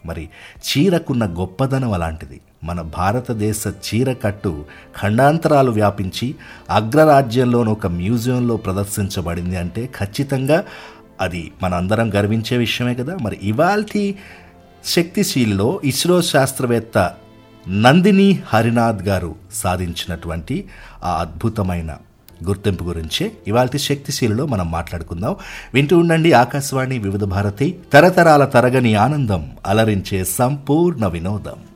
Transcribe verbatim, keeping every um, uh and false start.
మరి చీరకున్న గొప్పదనం అలాంటిది. మన భారతదేశ చీరకట్టు ఖండాంతరాలు వ్యాపించి అగ్రరాజ్యంలోని ఒక మ్యూజియంలో ప్రదర్శించబడింది అంటే ఖచ్చితంగా అది మనందరం గర్వించే విషయమే కదా. మరి ఇవాల్టి శక్తిశీలిలో ఇస్రో శాస్త్రవేత్త నందిని హరినాథ్ గారు సాధించినటువంటి ఆ అద్భుతమైన గుర్తింపు గురించే ఇవాల్టి శక్తిశీలిలో మనం మాట్లాడుకుందాం. వింటూ ఉండండి ఆకాశవాణి వివిధ భారతి, తరతరాల తరగని ఆనందం, అలరించే సంపూర్ణ వినోదం.